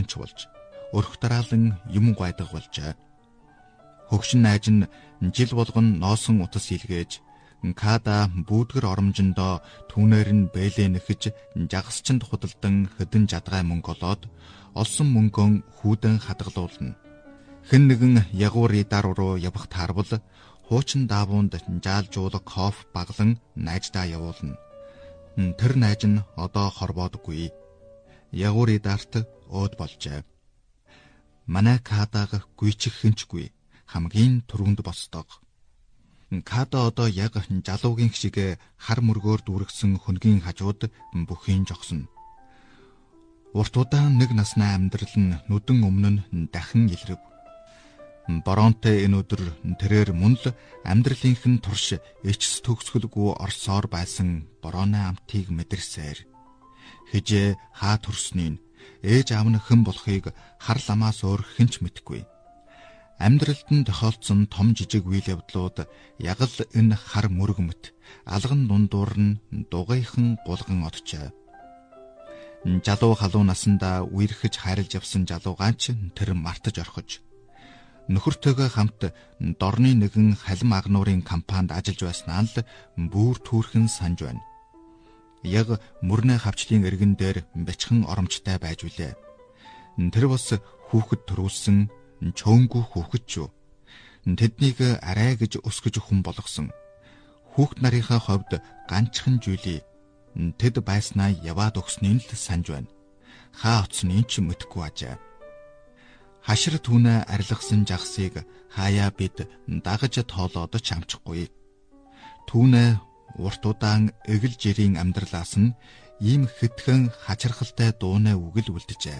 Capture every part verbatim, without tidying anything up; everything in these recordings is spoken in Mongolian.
баримч болж өрх дараалан юм гайдаг болжээ. Хөгшин найз нь жил болгон ноосон утас илгээж Када бүүдгэр оромжондоо түүнээр нь бэлээ нэхэж жагсчинд худалдан хөдөн жадгай мөнгө олоод олсон мөнгөө хүүдэн хадгалуулна. Хэн нэгэн ягуур идар руу явах таарвал хуучин даавуунд жаалжуулах коф баглан найздаа явуулна. Тэр найз нь одоо хорвоодгүй. Ягуур идарт өөд болжээ. Манай Кадаг гүйчих хэнчгүй хамгийн түрүүнд босдог. Када одоо яг жалуугийн шиг хар мөргөөр дүүргсэн хөнгийн хажууд бүхийн жогсон. Урт удаан нэг насны амьдрал нь нүдэн өмнө нь дахин илрэв. Боронтой энэ өдөр тэрээр мөн л амьдралынх нь турш эцэс төгсгөлгүй орсоор байсан борооны амтыг мэдэрсээр хижээ хаа төрснийг ээж аав нь хэн болохыг хар ламаас өөр хинч мэдгүй. Амьдралд нь тохиолдсон том жижиг үйл явдлууд яг л энэ хар мөргөмт алган дундуур нь дугайхан гулган оджээ. Жалуу халуун насандаа үерхэж хайрлж явсан жалуугаанч тэр мартаж орхиж нөхөртөөгөө хамт дорны нэгэн халим агнуурын компанид ажиллаж байснаа л бүүр түүрхэн санаж байна. Яг мөрнө хавчлын эргэн дээр бячхан оромжтой байж үлээ. Тэр бас хүүхэд төрүүлсэн чөөнгүү хүүхэд шүү. Тэднийг арай гэж өсгөж хүн болгосон. Хүүхэд нарынхаа хувьд ганцхан жүйли тэд байснаа яваад өгснийн л санаж байна. Хаа оцсныг ч мэдэхгүй ажээ. Хашир түүнээ арилгасан жагсыг хаяа бид дагаж тоолоод ч амчихгүй. Түүнээ урт удаан эгэл жирийн амьдралаас нь ийм хитгэн хачирхалтай дуунаа үгэл үлдэжээ.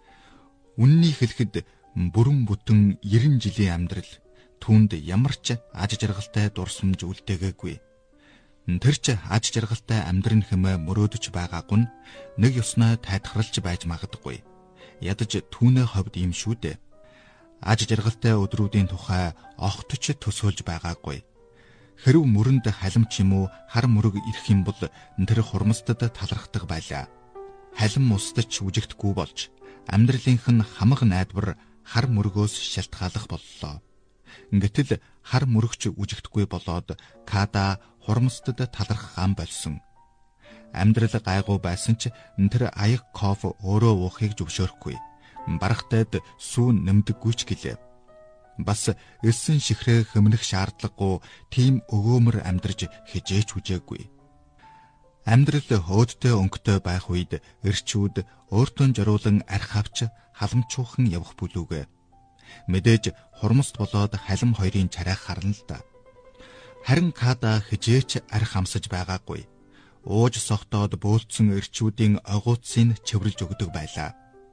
Үнний хэлэхэд бүрэн бүтэн ерөн жилийн амьдрал түүнд ямар ч аж жаргалтай дурсамж үлдээгээгүй. Тэр ч аж жаргалтай амьдрын хэмээн мөрөөдөж байгаагүй нэг ёсноо тайтгаралж байж магадгүй. Ядаж түүний хувьд ийм шүү дээ. Аж жаргалтай өдрүүдийн тухай огтч төсөөлж байгаагүй. Хэрв мөрөнд халимч юм уу хар мөрөг ирэх юм бол тэр хурмстад талархдаг байлаа. Халим устдч үжигдэхгүй болж амьдралынх нь хамаг найдвар хар мөргөөс шалтгаалах боллоо. Гэтэл хар мөрөгч үжигдэхгүй болоод Када хурмстад талархах ам болсон. Амьдрал гайгүй байсан ч тэр аяг кофе өөрөө уухыг зөвшөөрөхгүй. Барахтайд сүүн нэмдэггүй ч гэлээ. Бас элсэн шихрээ хэмнэх шаардлагагүй тийм өгөөмөр амьдарч хижээч үжээгүй. Амьдрал хөөдтэй өнгөтэй байх үед эрчүүд өөртөө зориулан арх авч халамчуухан явах бүлүүгээ. Мэдээж хурмст болоод халим хоёрын чарайх харна л да. Харин Када хижээч арх амсаж байгаагүй. Ууж сохтоод бөөлцсөн эрчүүдийн огуутсыг чивэрлж өгдөг байлаа.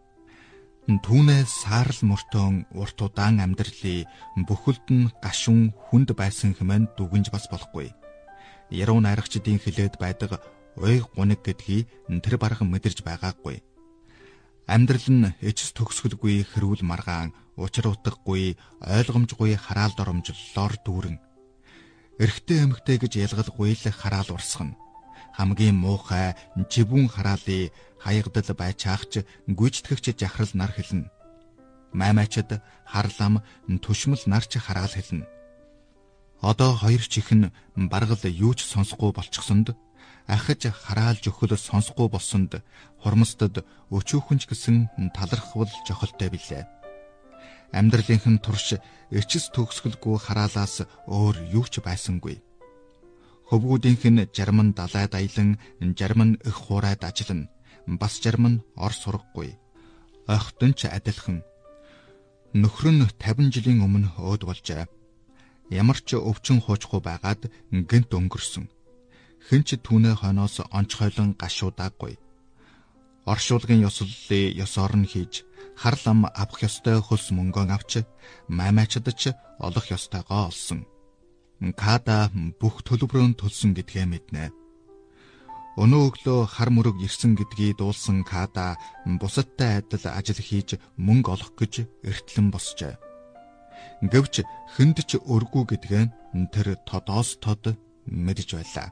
Түүнээ саарл мөртөн урт удаан амьдралын бүхэлд нь гашуун хүнд байсан хэмээн дүгнж бас болохгүй. Яруу найрагчдын хилээд байдаг ой гуниг гэдгийг тэр бараг мэдэрж байгаагүй. Амьдрал нь эцэс төгсгөлгүй хэрүүл маргаан, учир утгагүй, ойлгомжгүй хараал доромжлолоор дүүрэн. Эрэгтэй эмэгтэй гэж ялгалгүй л хараал урсгана. Хамгийн муухай жибүүн хараалын хаягдал байчаагч гүйцэтгэгч жахрал нар хэлнэ. Маймаачд харлам түшмэл нарч хараал хэлнэ. Одоо хоёр чихэн баргал юу ч сонсохгүй болчихсонд ахиж хараал жөхөл сонсохгүй болсонд хурмстад өчүүхэнч гэсэн талархвал жохолтой билээ. Амьдралынх нь турш эцэс төгсгөлгүй хараалаас өөр юу ч байсангүй. Хөвгүүдийнх нь жарман далайд аялан, жарман их хуурайд ажиллана. Бас жарман ор сурахгүй. Ойхтон ч адилхан. Нөхөр нь тавин жилийн өмнө өөд болжээ. Ямар ч өвчин хуучгүй байгаад гэнт өнгөрсөн. Хэн ч түүнээ хойноос онцгойлон гашуудаагүй. Оршуулгын ёслолыг ёсоор нь хийж, хар лам авах ёстой хөлс мөнгөө авч, маймаачд ч олох ёстойгоо олсон. Када бүх төлбөрөөр төлсөн гэдгээ мэднэ. Өнөө өглөө хар мөрөг ирсэн гэдгийг дуулсан Када бусадтай адил ажил хийж мөнгө олох гэж эртлэн босжээ. Гэвч хүнд ч өргүү гэдгээ тэр тодоос тод мэдж байлаа.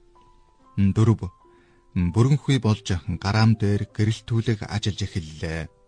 Дөрөв. Бүрэнхүй болж гараам дээр гэрэлтүүлэг ажиллаж эхэллээ.